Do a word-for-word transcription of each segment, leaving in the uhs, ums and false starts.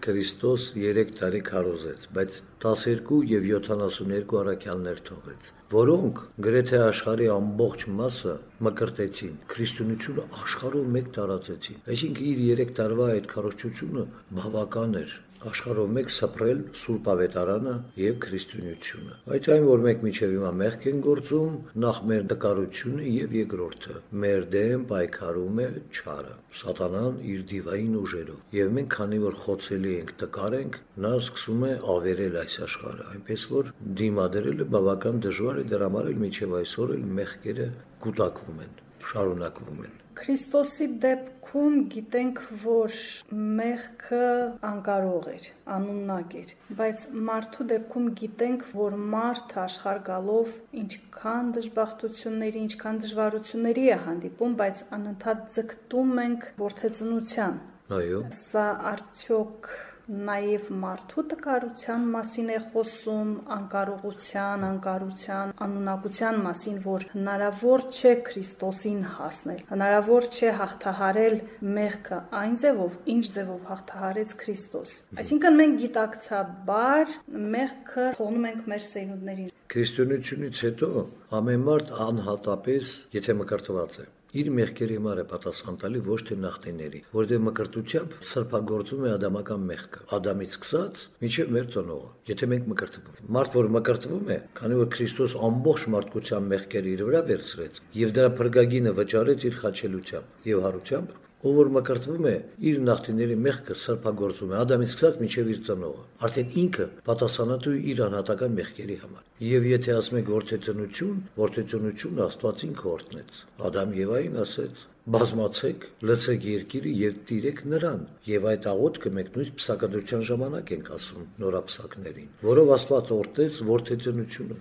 Քրիստոս երեք տարի քարոզեց, բայց տասներկու եւ յոթանասունյոթ առաքյալներ թողեց, որոնք գրեթե աշխարհի ամբողջ մասը մկրտեցին, քրիստոնեությունը աշխարհով մեկ տարածեցին։ Այսինքն իր երեք տարվա այդ քարոզչությունը բավական էր աշխարհով մեկ սփռել Սուրբ Ավետարանը եւ քրիստոնեությունը։ Բայց այն, որ մենք միջև հիմա մեղք են գործում, նախ մեր նկարությունը եւ երկրորդը, մեր դեմ պայքարում է չարը, սատանան իր դիվային ուժերով։ Եվ մենք քանի որ խոցելի ենք, տկար ենք, նա սկսում է ավերել այս աշխարհը, այնպես որ դիմադրելը բավական դժվար է, դրա համար էլ միջև այսօր էլ մեղքերը կուտակվում են, շարունակվում են։ Քրիստոսի դեպքում գիտենք, որ մեղքը անկարող էր, անուննակ էր, բայց մարդու դեպքում գիտենք, որ մարդը աշխարհ գալով ինչքան դժբախտությունների, ինչքան դժվարությունների է հանդիպում, բայց անընդհատ ձգտում ենք որդեծնության։ Այո։ Սա արդյոք նաև մարդու տկարության մասին է խոսում, անկարողության, անկարության, անունակության մասին, որ հնարավոր չէ Քրիստոսին հասնել, հնարավոր չէ հաղթահարել մեղքը այն ձևով, ինչ ձևով հաղթահարեց Քրիստոս։ Այսինքն մենք գիտակցաբար մեղքը թողնում ենք մեր սերունդներին։ Քրիստոնեությունից հետո ամեն մարդ անհատապես, եթե մկրտված է, իր մեղքերի համար է պատասխան տալի, ոչ թե նախնիների, որտեղ մկրտությամբ սրբագործում է ադամական մեղքը, Ադամից սկսած մինչև մեր ծնողը, եթե մենք մկրտվում ենք։ Մարդ, որ մկրտվում է, քանի որ Քրիստոս ամբողջ մարդկության մեղքերը իր վրա վերցրեց եւ դրա փրկագինը վճարեց իր խաչելությամբ եւ հարությամբ, ով որ մկրտվում է, իր նախնիների մեղքը սրբագործում է Ադամից սկսած մինչև իր ծնողը, արդեն ինքը պատասխանատու է իր անհատական մեղքերի համար։ Եվ եթե ասում եք որդեծնություն, որդեծնությունը Աստված ինքը օրհնեց։ Ադամ Եվային ասեց. բազմացեք, լցեք երկիրը եւ տիրեք նրան։ Եվ այդ աղոթքը մենք նույնիսկ փսակադրության ժամանակ ենք ասում նորապսակներին, որով Աստված օրհնեց որդեծնությունը։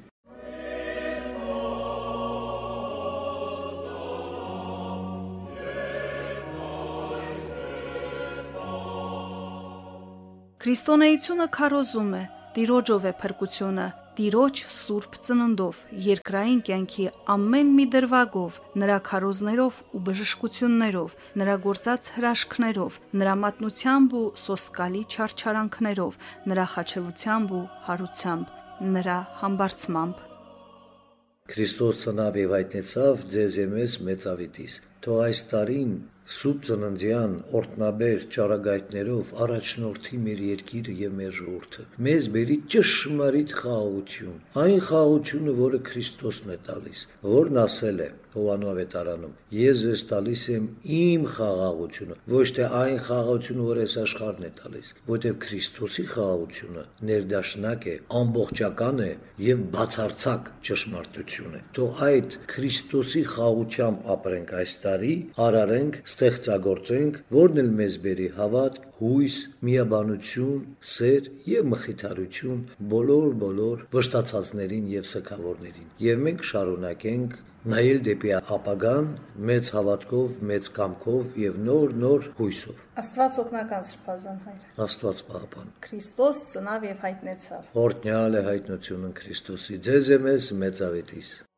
Քրիստոնեությունը քարոզում է, Տիրոջով է փրկությունը, Տիրոջ սուրբ ծննդով, երկրային կյանքի ամեն մի դրվագով, նրա քարոզներով ու բժշկություններով, նրա գործած հրաշքներով, նրա մատնությամբ ու սոսկալի չարչարանքներով, նրա խաչելությամբ ու հարությամբ, նրա համբարձմամբ։ Քրիստոս ծնավ եւ հայտնեցավ ձեզ եւ մեզ մեծավիտիս։ Թող այս տարին Սուրբ ծննդյան օրհնաբեր ճառագայթներով առաջնորդի մեր երկիրը եւ մեր ժողովուրդը։ Մեզ բերի ճշմարիտ խաղաղություն, այն խաղաղությունը, որը Քրիստոսն է տալիս, որն ասել է Հովանու ավետարանում. Ես ձեզ տալիս եմ իմ խաղաղությունը, ոչ թե այն խաղաղությունը, որ այս աշխարհն է տալիս, որտեղ Քրիստոսի խաղաղությունը ներդաշնակ է, ամբողջական է եւ բացարձակ ճշմարտություն է։ Թող այդ Քրիստոսի խաղաղությամբ ապրենք այս տարի, արարենք, ստեղծագործենք, որն էլ մեզ բերի հավատք, հույս, միաբանություն, սեր եւ մխիթարություն բոլոր-բոլոր վշտացածներին եւ սգավորներին։ Եվ մենք շարունակենք նայել դեպի ապագան մեծ հավատքով, մեծ կամքով եւ նոր-նոր հույսով։ Աստված օգնական Սրբազան հայր։ Աստված պահապան։ Քրիստոս ծնավ եւ հայտնեցավ։ Օրհնյալ է հայտնությունը Քրիստոսի։ Ձեզ է մեզ մեծավետիս։